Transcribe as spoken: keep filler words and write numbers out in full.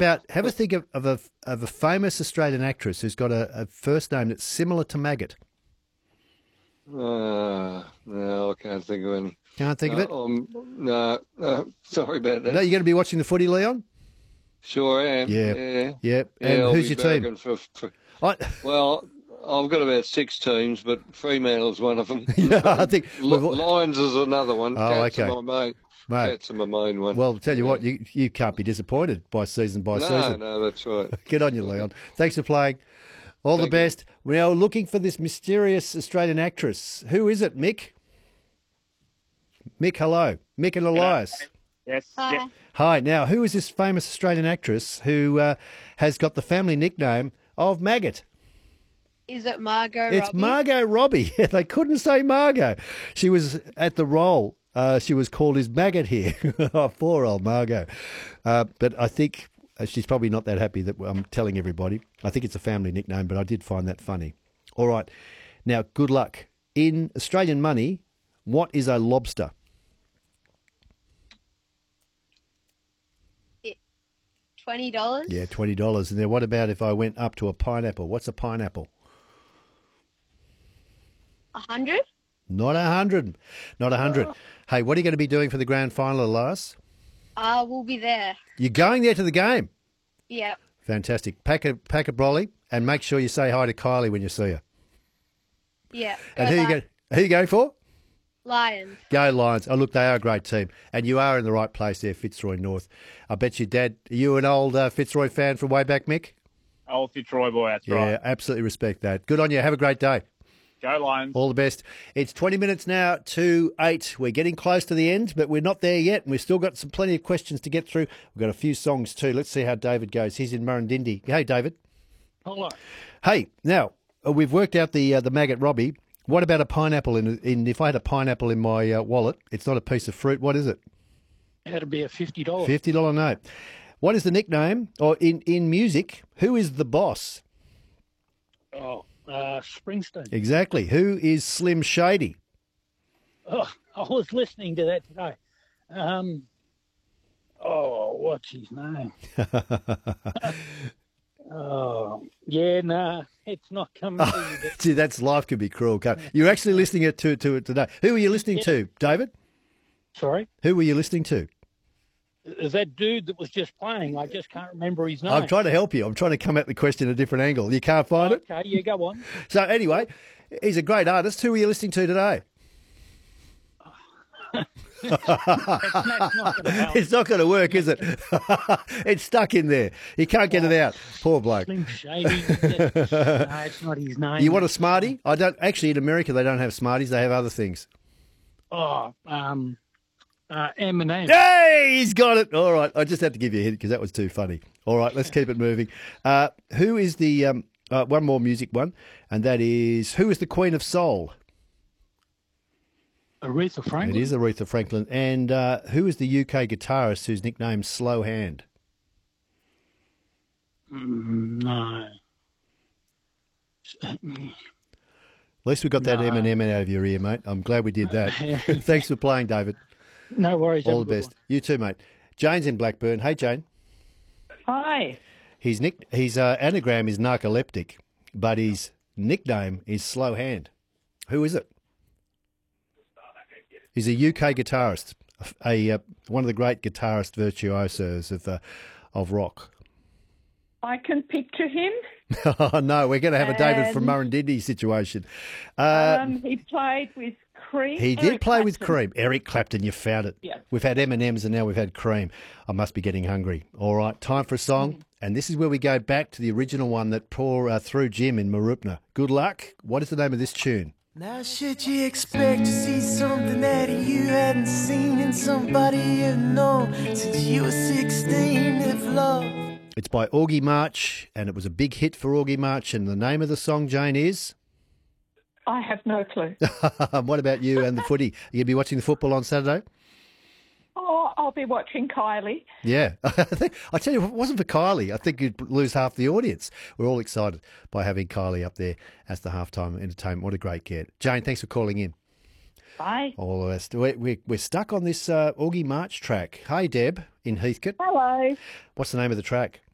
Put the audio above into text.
about, have a think of, of, a, of a famous Australian actress who's got a, a first name that's similar to Maggot. Uh, no, I can't think of any. Can't think of it? Uh, um, no, no, sorry about that. No, you're going to be watching the footy, Leon? Sure am. Yeah. Yeah. Yeah. Yeah, And I'll who's be your team? bargaining For, for, I, well, I've got about six teams, but Fremantle's one of them. yeah, I think... L- we've- Lions is another one. Oh, Cats okay. are my main. Mate. Cats are my main one. Well, tell you Yeah. what, you you can't be disappointed by season by no, season. no, that's right. Good on you, Leon. Thanks for playing. All Thank the you. best. We're now looking for this mysterious Australian actress. Who is it, Mick? Mick, hello. Mick and Elias. Yes. Hi. Yeah. Hi. Now, who is this famous Australian actress who uh, has got the family nickname of Maggot? Is it Margot It's Robbie? Margot Robbie. They couldn't say Margot. She was at the role. Uh, she was called as Maggot here. Oh, poor old Margot. Uh, but I think uh, she's probably not that happy that I'm telling everybody. I think it's a family nickname, but I did find that funny. All right. Now, good luck. In Australian money, what is a lobster? Twenty dollars. Yeah, twenty dollars. And then what about if I went up to a pineapple? What's a pineapple? A hundred. Not a hundred. Not a hundred. Hey, what are you going to be doing for the grand final, Elias? Uh, we'll be there. You're going there to the game. Yep. Fantastic. Pack a pack a brolly and make sure you say hi to Kylie when you see her. Yeah. And Go who you Li- go, who you going for? Lions. Go Lions. Oh, look, they are a great team. And you are in the right place there, Fitzroy North. I bet your dad, are you an old uh, Fitzroy fan from way back, Mick? Old Fitzroy boy, that's Yeah, right. absolutely respect that. Good on you. Have a great day. Go Lions. All the best. It's twenty minutes now to eight. We're getting close to the end, but we're not there yet. And we've still got some plenty of questions to get through. We've got a few songs too. Let's see how David goes. He's in Murrindindi. Hey, David. Hello. Hey, now, uh, we've worked out the uh, the Maggot Robbie. What about a pineapple? In, in If I had a pineapple in my uh, wallet, it's not a piece of fruit. What is it? That'd be a fifty dollars. fifty dollars note. What is the nickname? Or in, in music, who is the boss? Oh, uh, Springsteen. Exactly. Who is Slim Shady? Oh, I was listening to that today. Um, oh, what's his name? Oh, yeah, nah, it's not coming to you. Gee, that's life can be cruel. Can't it? You're actually listening it to, to it today. Who were you listening Yeah. to, David? Sorry? Who were you listening to? Is that dude that was just playing? I just can't remember his name. I'm trying to help you. I'm trying to come at the question a different angle. You can't find it? Okay, yeah, go on. So anyway, he's a great artist. Who were you listening to today? That's, that's not going to help. It's not going to work, is it? It's stuck in there. You can't get it out. Poor bloke. Slim Shady. That's- no, it's not his name. You want a Smartie? I don't. Actually, in America, they don't have Smarties. They have other things. Oh, um, uh, Eminem. Hey, he's got it. All right. I just had to give you a hint because that was too funny. All right, let's keep it moving. Uh, who is the um, uh, one more music one, and that is who is the Queen of Soul? Aretha Franklin. It is Aretha Franklin. And uh, who is the U K guitarist whose nickname's Slow Hand? Mm, no. At least we got that No. Eminem out of your ear, mate. I'm glad we did that. Thanks for playing, David. No worries. All have the a good best. You too, mate. Jane's in Blackburn. Hey, Jane. Hi. His nick, his uh, anagram is narcoleptic, but his nickname is Slow Hand. Who is it? He's a U K guitarist, a, a uh, one of the great guitarist virtuosos of uh, of rock. I can picture him. Oh no, we're going to have a David from Um, Murrindindi situation. Uh, um, he played with Cream. he did Eric play with Clapton. Cream. Eric Clapton, you found it. Yeah. We've had M and M's and now we've had Cream. I must be getting hungry. All right, time for a song. And this is where we go back to the original one that tore uh, through Jim in Marupna. Good luck. What is the name of this tune? Now should you expect to see something that you hadn't seen in somebody you've known since you were sixteen if love? It's by Augie March, and it was a big hit for Augie March. And the name of the song, Jane, is? I have no clue. What about you and the footy? Are you going to be watching the football on Saturday? Oh, I'll be watching Kylie. Yeah. I think- I tell you, if it wasn't for Kylie, I think you'd lose half the audience. We're all excited by having Kylie up there as the halftime entertainment. What a great get. Jane, thanks for calling in. Bye. All of us. We're, we're, we're stuck on this uh, Augie March track. Hey, Deb in Heathcote. Hello. What's the name of the track?